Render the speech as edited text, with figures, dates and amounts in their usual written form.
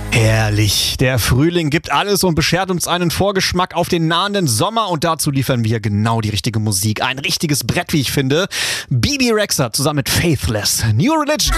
Herrlich. Der Frühling gibt alles und beschert uns einen Vorgeschmack auf den nahenden Sommer und dazu liefern wir genau die richtige Musik. Ein richtiges Brett, wie ich finde. Bebe Rexha zusammen mit Faithless. New Religion.